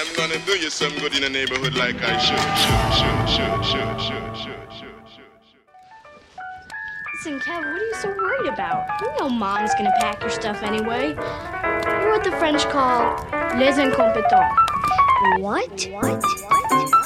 I'm gonna do you some good in the neighborhood like I should. Listen, Kev, what are you so worried about? You know Mom's gonna pack your stuff anyway. You're what the French call les incompetents. What?